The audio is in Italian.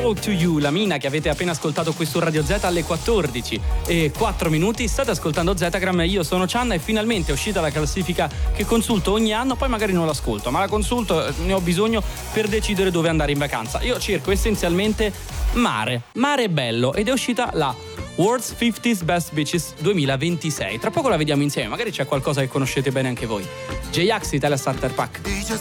Talk to You, la mina che avete appena ascoltato qui su Radio Z alle 14:04. State ascoltando Zetagram, io sono Chan e finalmente è uscita la classifica che consulto ogni anno, poi magari non l'ascolto, ma la consulto, ne ho bisogno per decidere dove andare in vacanza. Io cerco essenzialmente mare bello, ed è uscita la World's 50th Best Beaches 2026. Tra poco la vediamo insieme, magari c'è qualcosa che conoscete bene anche voi. J-Ax, Italia Starter Pack.